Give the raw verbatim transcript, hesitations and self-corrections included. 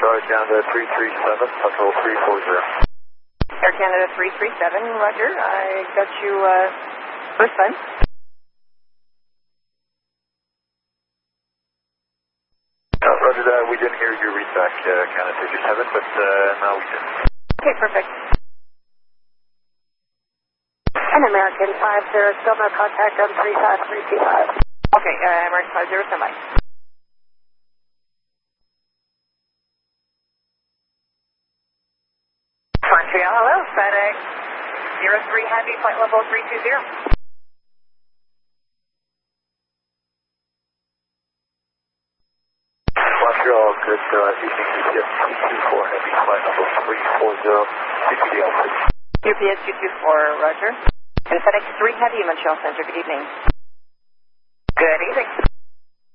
Charlie Canada three three seven, Central three four zero. Air Canada three three seven, roger. I got you uh, first time. Uh, roger that. We didn't hear you read back uh, Canada three three seven, but uh, now we did. Okay, perfect. An American five zero, still no contact on three five three two five. Okay, uh, American five zero, stand by. Montreal, hello, FedEx zero three Heavy, flight level three two zero. Montreal, good uh, evening, U P S two two four Heavy, flight level three four zero, C P D L six. U P S two two four, roger. And FedEx three Heavy, Montreal Center, good evening. Good evening.